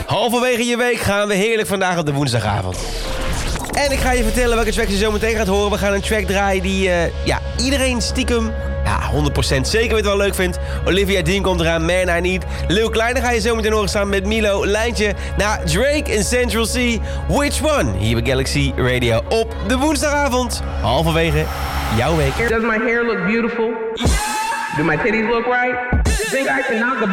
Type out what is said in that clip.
Halverwege je week gaan we heerlijk vandaag op de woensdagavond. En ik ga je vertellen welke tracks je zo meteen gaat horen. We gaan een track draaien die iedereen stiekem 100% zeker weet wel leuk vindt. Olivia Dean komt eraan, Man I Need. Lil Kleine ga je zo meteen horen samen met Milo. Lijntje naar Drake in Central C. Which one? Hier bij Galaxy Radio op de woensdagavond. Halverwege jouw week. Does my hair look beautiful? Do my titties look right? Think I can knock the